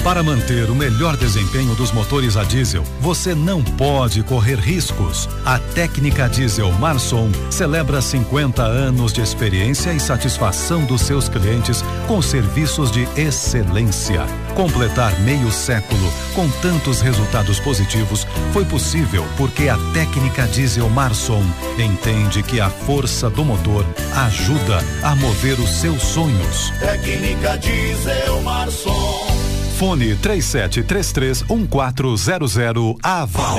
Para manter o melhor desempenho dos motores a diesel, você não pode correr riscos. A Técnica Diesel Marson celebra 50 anos de experiência e satisfação dos seus clientes com serviços de excelência. Completar meio século com tantos resultados positivos foi possível porque a Técnica Diesel Marson entende que a força do motor ajuda a mover os seus sonhos. Técnica Diesel Marson. Fone 3733-1400 Aval.